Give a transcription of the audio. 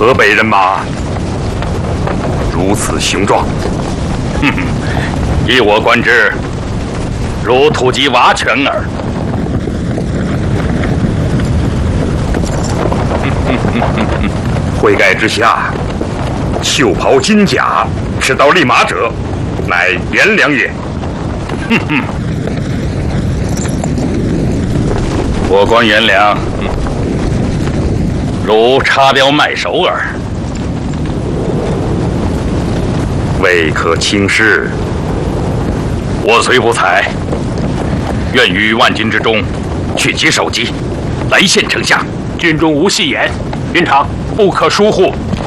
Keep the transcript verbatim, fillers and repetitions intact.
河北人马如此雄壮，哼哼，依我观之，如土鸡瓦犬耳。灰盖之下，袖袍金甲，持刀立马者，乃颜良也。哼哼，我观颜良，如插标卖首耳。未可轻视。我虽不才，愿于万军之中，去其首级，来献丞相。 军中无戏言，云长不可疏忽。